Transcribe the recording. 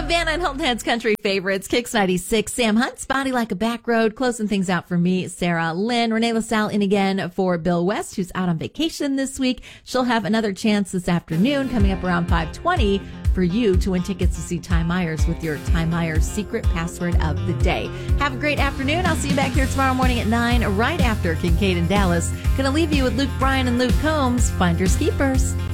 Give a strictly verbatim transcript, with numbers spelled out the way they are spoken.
Vanna and Hilton Head's country favorites, Kicks ninety-six, Sam Hunt's Body Like a Back Road, closing things out for me, Sarah Lynn. Renee LaSalle in again for Bill West, who's out on vacation this week. She'll have another chance this afternoon coming up around five twenty for you to win tickets to see Ty Myers with your Ty Myers secret password of the day. Have a great afternoon. I'll see you back here tomorrow morning at nine, right after Kincaid and Dallas. Gonna leave you with Luke Bryan and Luke Combs, Finders Keepers.